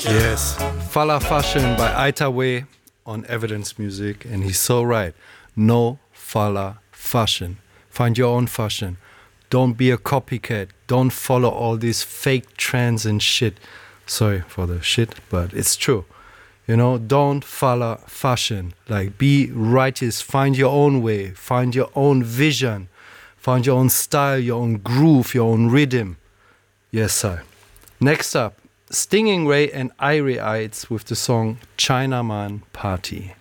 Yes, Fala Fashion by Aitaway on Evidence Music, and he's so right. No Fala Fashion. Find your own fashion. Don't be a copycat. Don't follow all these fake trends and shit. Sorry for the shit, but it's true. You know, don't follow fashion. Like, be righteous. Find your own way. Find your own vision. Find your own style, your own groove, your own rhythm. Yes, sir. Next up, Stinging Ray and Irie Ides with the song Chinaman Party.